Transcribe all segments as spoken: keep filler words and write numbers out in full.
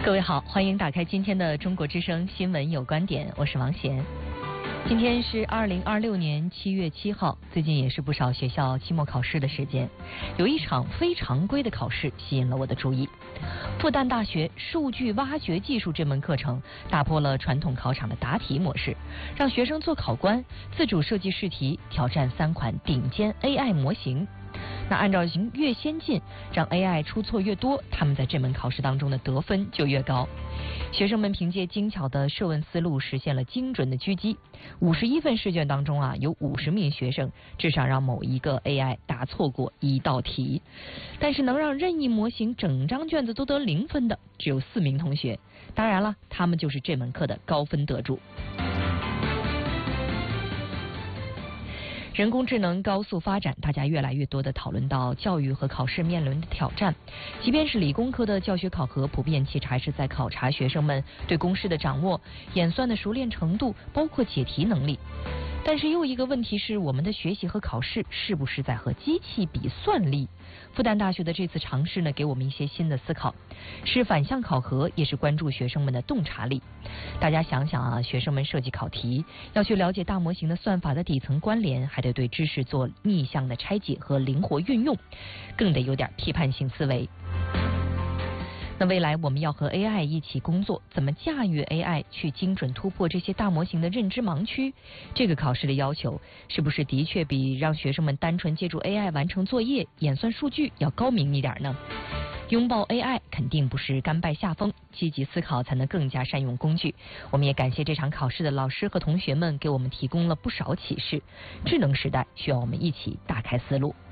各位好，欢迎打开今天的中国之声新闻有观点，我是王贤。今天是二零二六年七月七号，最近也是不少学校期末考试的时间，有一场非常规的考试吸引了我的注意。复旦大学数据挖掘技术这门课程打破了传统考场的答题模式，让学生做考官，自主设计试题，挑战三款顶尖 A I 模型。那按照型越先进，让 A I 出错越多，他们在这门考试当中的得分就越高。学生们凭借精巧的设问思路，实现了精准的狙击。五十一份试卷当中啊，有五十名学生至少让某一个 A I 答错过一道题。但是能让任意模型整张卷子都得零分的，只有四名同学。当然了，他们就是这门课的高分得主。人工智能高速发展，大家越来越多地讨论到教育和考试面临的挑战。即便是理工科的教学考核，普遍其实还是在考察学生们对公式的掌握、演算的熟练程度，包括解题能力。但是又一个问题是，我们的学习和考试是不是在和机器比算力？复旦大学的这次尝试呢，给我们一些新的思考，是反向考核，也是关注学生们的洞察力。大家想想啊，学生们设计考题要去了解大模型的算法的底层关联，还得对知识做逆向的拆解和灵活运用，更得有点批判性思维。那未来我们要和 A I 一起工作，怎么驾驭 A I 去精准突破这些大模型的认知盲区？这个考试的要求是不是的确比让学生们单纯借助 A I 完成作业、演算数据要高明一点呢？拥抱 A I 肯定不是甘拜下风，积极思考才能更加善用工具。我们也感谢这场考试的老师和同学们，给我们提供了不少启示。智能时代需要我们一起打开思路。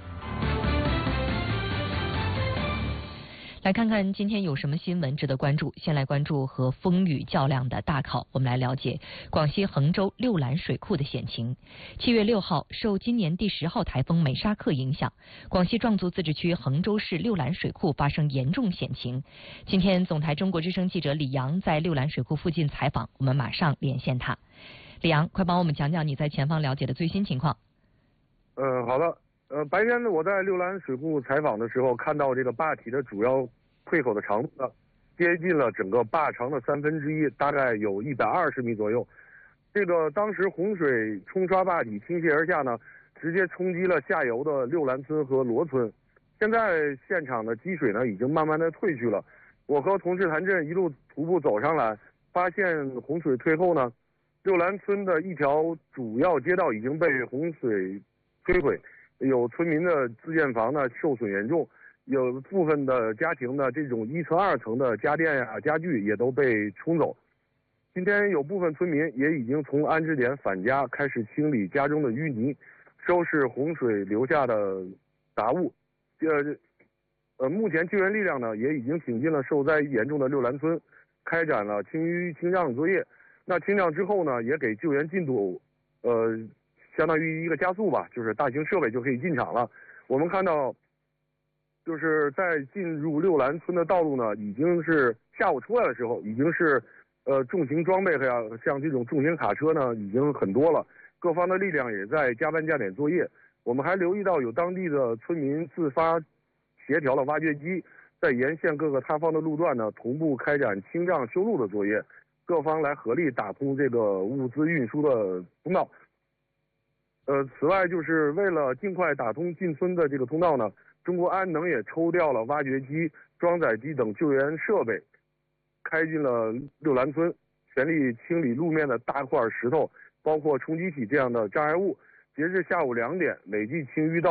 来看看今天有什么新闻值得关注。先来关注和风雨较量的大考，我们来了解广西衡州六兰水库的险情。七月六号，受今年第十号台风美沙克影响，广西壮族自治区衡州市六兰水库发生严重险情。今天总台中国之声记者李阳在六兰水库附近采访，我们马上连线他。李阳，快帮我们讲讲你在前方了解的最新情况。 呃，好的。呃，白天呢，我在六兰水库采访的时候，看到这个坝体的主要溃口的长度呢，接近了整个坝长的三分之一，大概有一百二十米左右。这个当时洪水冲刷坝体倾泻而下呢，直接冲击了下游的六兰村和罗村。现在现场的积水呢，已经慢慢的退去了。我和同事谭震一路徒步走上来，发现洪水退后呢，六兰村的一条主要街道已经被洪水摧毁。有村民的自建房呢受损严重，有部分的家庭呢这种一层二层的家电呀、家具也都被冲走。今天有部分村民也已经从安置点返家，开始清理家中的淤泥，收拾洪水留下的杂物。呃呃，目前救援力量呢也已经挺进了受灾严重的六兰村，开展了清淤清障作业。那清障之后呢，也给救援进度呃。相当于一个加速吧，就是大型设备就可以进场了。我们看到，就是在进入六兰村的道路呢，已经是下午出来的时候，已经是呃重型装备和像这种重型卡车呢，已经很多了。各方的力量也在加班加点作业。我们还留意到有当地的村民自发协调了挖掘机，在沿线各个塌方的路段呢，同步开展清障修路的作业，各方来合力打通这个物资运输的通道。呃，此外，就是为了尽快打通进村的这个通道呢，中国安能也抽调了挖掘机、装载机等救援设备，开进了六兰村，全力清理路面的大块石头，包括冲击体这样的障碍物。截至下午两点，累计清淤到